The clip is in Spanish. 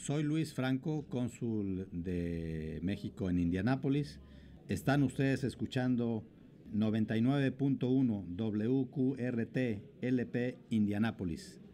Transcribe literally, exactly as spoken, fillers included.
Soy Luis Franco, cónsul de México en Indianápolis. Están ustedes escuchando noventa y nueve punto uno W Q R T L P Indianápolis.